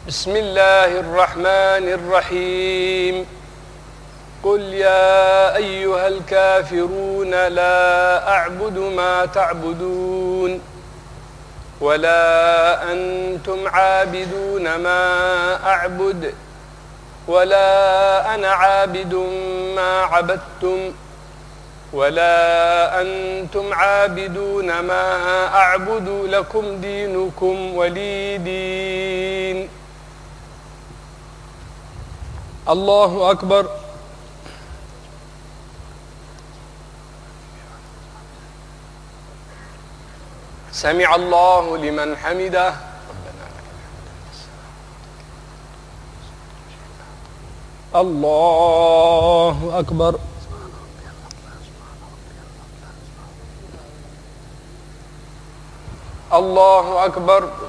بسم الله الرحمن الرحيم قل يا أيها الكافرون لا أعبد ما تعبدون ولا أنتم عابدون ما أعبد ولا أنا عابد ما عبدتم ولا أنتم عابدون ما أعبد لكم دينكم ولي دين. الله أكبر. سمع الله لمن حمده. الله أكبر. الله أكبر.